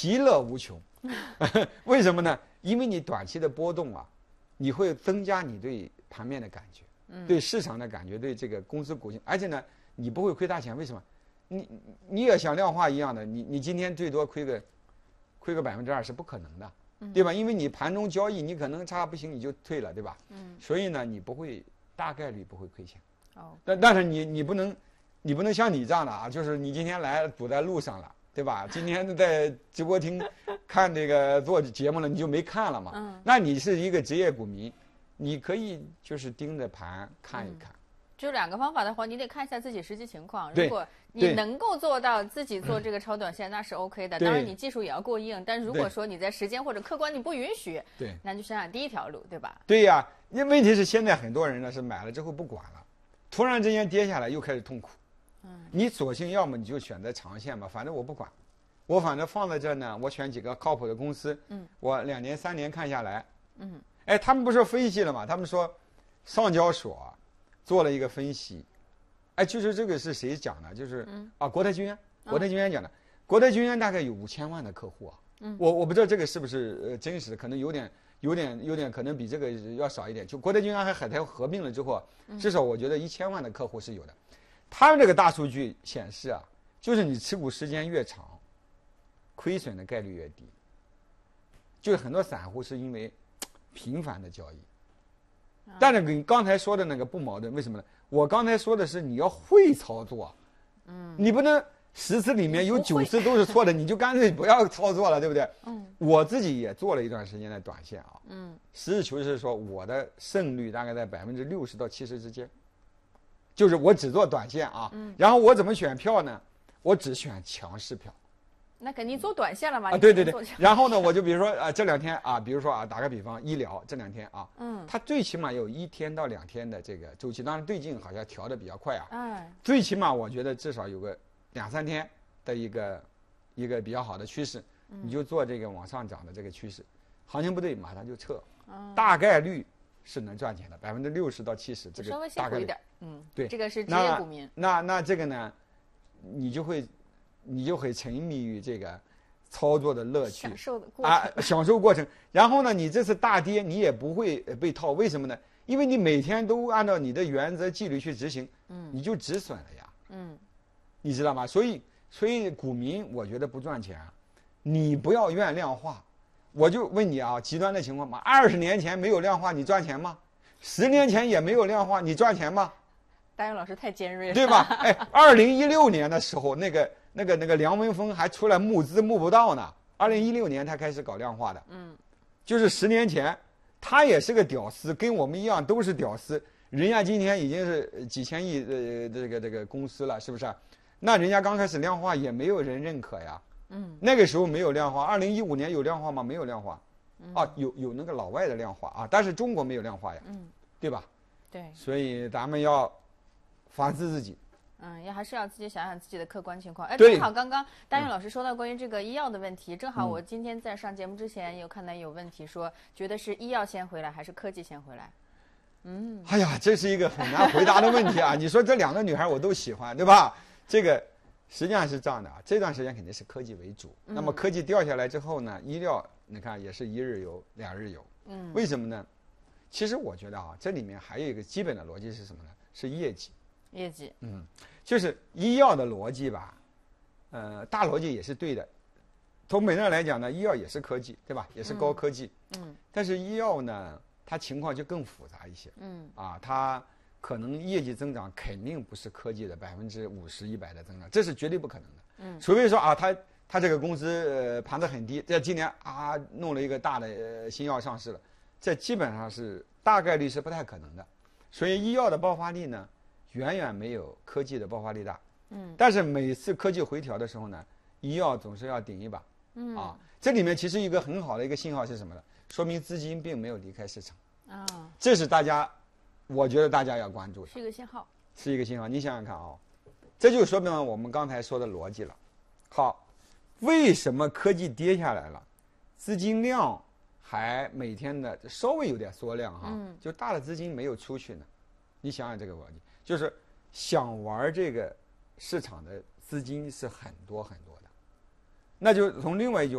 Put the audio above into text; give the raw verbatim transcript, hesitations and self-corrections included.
其乐无穷。为什么呢？因为你短期的波动啊，你会增加你对盘面的感觉，嗯、对市场的感觉，对这个公司股性，而且呢，你不会亏大钱。为什么？你你也像量化一样的，你你今天最多亏个亏个百分之二是不可能的，对吧？因为你盘中交易，你可能差不行你就退了，对吧？嗯。所以呢，你不会大概率不会亏钱。哦。但但是你你不能，你不能像你这样的啊，就是你今天来堵在路上了，对吧？今天在直播厅看这个做节目了，你就没看了嘛？嗯。那你是一个职业股民，你可以就是盯着盘看一看。嗯， 就两个方法的话，你得看一下自己实际情况。如果你能够做到自己做这个超短线，那是 OK 的。当然，你技术也要过硬。但如果说你在时间或者客观你不允许， 对， 那就想想第一条路，对吧？ 对呀，因为问题是现在很多人呢是买了之后不管了，突然之间跌下来又开始痛苦。嗯，你索性要么你就选择长线吧，反正我不管，我反正放在这呢，我选几个靠谱的公司，嗯，我两年三年看下来，嗯，哎，他们不是分析了吗？他们说，上交所做了一个分析。哎，就是这个是谁讲的？就是、嗯、啊，国泰君安，国泰君安讲的。哦、国泰君安大概有五千万的客户啊。嗯，我我不知道这个是不是呃真实的，可能有点有点有点可能比这个要少一点。就国泰君安和海泰合并了之后，至少我觉得一千万的客户是有的。他们这个大数据显示啊，就是你持股时间越长，亏损的概率越低。就是很多散户是因为频繁的交易。但是跟刚才说的那个不矛盾，为什么呢？我刚才说的是你要会操作，嗯，你不能十次里面有九次都是错的，你就干脆不要操作了，对不对？嗯，我自己也做了一段时间的短线啊，嗯，实事求是说，我的胜率大概在百分之六十到七十之间，就是我只做短线啊，嗯，然后我怎么选票呢？我只选强势票。 那肯定做短线了嘛？ 啊，对对对。然后呢，我就比如说啊，这两天啊，比如说啊，打个比方，医疗这两天啊，嗯，它最起码有一天到两天的这个周期，当然最近好像调的比较快啊，哎，最起码我觉得至少有个两三天的一个一个比较好的趋势，嗯、你就做这个往上涨的这个趋势，行情不对马上就撤，嗯、大概率是能赚钱的，百分之六十到七十，这个大概率一点，嗯， 对， 这个是职业股民。 那那那这个呢，你就会。你就会沉迷于这个操作的乐趣， 享受的过程啊，享受过程。然后呢，你这次大跌，你也不会被套，为什么呢？因为你每天都按照你的原则纪律去执行，嗯，你就止损了呀，嗯，你知道吗？所以，所以股民我觉得不赚钱，你不要怨量化。我就问你啊，极端的情况嘛，二十年前没有量化，你赚钱吗？十年前也没有量化，你赚钱吗？ 大勇老师太尖锐了， 对吧？哎，二零一六年的时候，那个。那个那个梁文峰还出来募资募不到呢，二零一六年他开始搞量化的，嗯，就是十年前，他也是个屌丝，跟我们一样都是屌丝，人家今天已经是几千亿的这个这个公司了，是不是？那人家刚开始量化也没有人认可呀，嗯，那个时候没有量化，二零一五年有量化吗？没有量化，啊，有有那个老外的量化啊，但是中国没有量化呀，嗯，对吧？ 对， 所以咱们要反思自己。 嗯，也还是要自己想想自己的客观情况。哎，正好刚刚大勇老师说到关于这个医药的问题，嗯、正好我今天在上节目之前有看到有问题说，觉得是医药先回来还是科技先回来？嗯， 哎呀，这是一个很难回答的问题啊！你说这两个女孩我都喜欢，对吧？这个实际上是这样的啊，这段时间肯定是科技为主。嗯、那么科技掉下来之后呢，医疗你看也是一日游、两日游。嗯，为什么呢？其实我觉得啊，这里面还有一个基本的逻辑是什么呢？是业绩。 业绩， 嗯，就是医药的逻辑吧，呃，大逻辑也是对的。从本质上来讲呢，医药也是科技，对吧？也是高科技。嗯。嗯但是医药呢，它情况就更复杂一些。嗯。啊，它可能业绩增长肯定不是科技的百分之五十、一百的增长，这是绝对不可能的。嗯。除非说啊，它它这个公司呃盘子很低，这今年啊弄了一个大的、呃、新药上市了，这基本上是大概率是不太可能的。所以医药的爆发力呢？远远没有科技的爆发力大，嗯，但是每次科技回调的时候呢，医药总是要顶一把，嗯啊，这里面其实一个很好的一个信号是什么呢？说明资金并没有离开市场，啊，这是大家，我觉得大家要关注的， 是一个信号， 是一个信号。你想想看啊，这就说明了我们刚才说的逻辑了。好，为什么科技跌下来了，资金量还每天的稍微有点缩量哈，嗯、就大的资金没有出去呢？你想想这个逻辑。就是想玩这个市场的资金是很多很多的，那就从另外一句